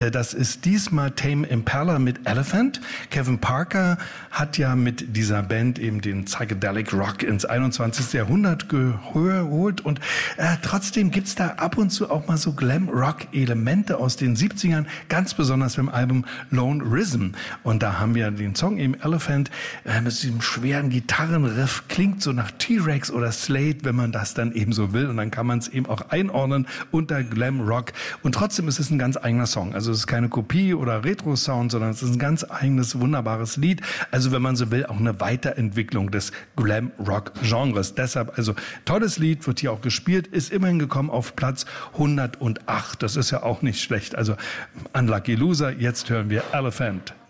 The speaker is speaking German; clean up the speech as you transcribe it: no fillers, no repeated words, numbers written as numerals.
Das ist diesmal Tame Impala mit Elephant. Kevin Parker hat ja mit dieser Band eben den Psychedelic Rock ins 21. Jahrhundert geholt und trotzdem gibt's da ab und zu auch mal so Glam-Rock-Elemente aus den 70ern, ganz besonders beim Album Lone Rhythm. Und da haben wir den Song eben Elephant mit diesem schweren Gitarrenriff, klingt so nach T-Rex oder Slade, wenn man das dann eben so will. Und dann kann man es eben auch einordnen unter Glam Rock. Und trotzdem ist es ein ganz eigener Song. Also es ist keine Kopie oder Retro-Sound, sondern es ist ein ganz eigenes, wunderbares Lied. Also wenn man so will, auch eine Weiterentwicklung des Glam Rock-Genres. Deshalb also tolles Lied, wird hier auch gespielt, ist immerhin gekommen auf Platz 108. Das ist ja auch nicht schlecht. Also Unlucky Loser, jetzt hören wir Elephant.